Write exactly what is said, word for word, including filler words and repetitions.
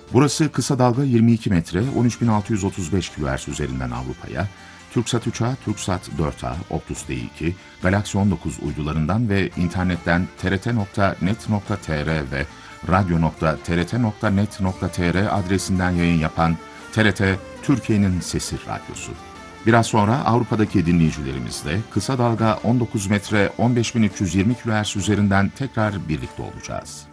Burası kısa dalga yirmi iki metre, on üç bin altı yüz otuz beş kilohertz üzerinden Avrupa'ya, TürkSat üç A, TürkSat dört A, Optus D iki, Galaxy on dokuz uydularından ve internetten t r t nokta net nokta t r ve radyo nokta t r t nokta net nokta t r adresinden yayın yapan T R T, Türkiye'nin Sesi Radyosu. Biraz sonra Avrupa'daki dinleyicilerimizle kısa dalga on dokuz metre, on beş bin üç yüz yirmi kilohertz üzerinden tekrar birlikte olacağız.